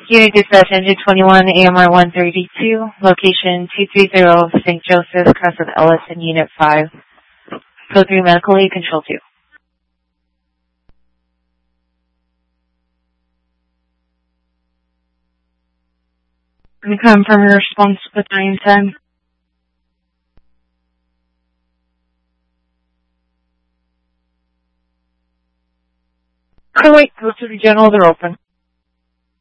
Unit Dispatch Engine 21, AMR 132, location 230 St. Joseph, Crest of Ellis, in Unit 5. Code 3 Medical Aid, Control 2. Can you confirm your response with 910? Oh, wait, go to the general, they're open.